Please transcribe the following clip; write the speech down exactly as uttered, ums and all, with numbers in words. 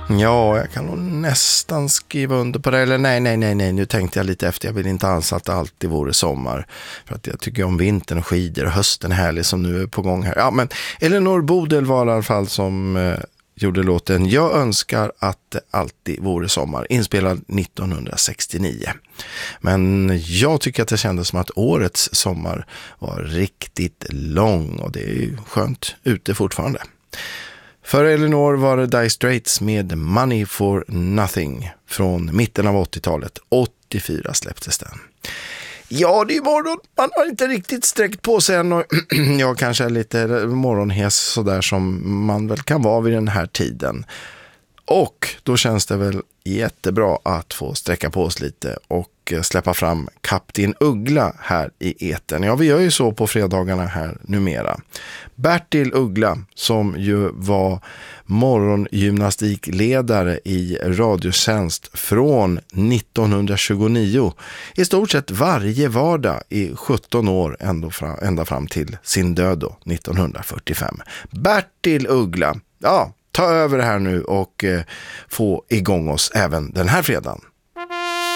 Ja, jag kan nog nästan skriva under på det. Eller nej, nej, nej, nej. Nu tänkte jag lite efter. Jag vill inte alls att det alltid vore sommar. För att jag tycker om vintern och skidor och hösten är härlig som nu är på gång här. Ja, men Elinor Bodil var i alla fall som eh, gjorde låten Jag önskar att det alltid vore sommar. Inspelad nittonhundrasextionio. Men jag tycker att det kändes som att årets sommar var riktigt lång. Och det är ju skönt ute fortfarande. För Elinor var det Dire Straits med Money for Nothing från mitten av åttiotalet. åttiofyra släpptes den. Ja, det är morgon. Man har inte riktigt sträckt på sig än och jag kanske är lite morgonhes sådär som man väl kan vara vid den här tiden. Och då känns det väl jättebra att få sträcka på oss lite och släppa fram Kapten Uggla här i etern. Ja, vi gör ju så på fredagarna här numera. Bertil Uggla, som ju var morgongymnastikledare i Radiotjänst från nittonhundratjugonio. I stort sett varje vardag i sjutton år ända fram, ända fram till sin död då, nittonhundrafyrtiofem. Bertil Uggla, ja, ta över det här nu och eh, få igång oss även den här fredagen.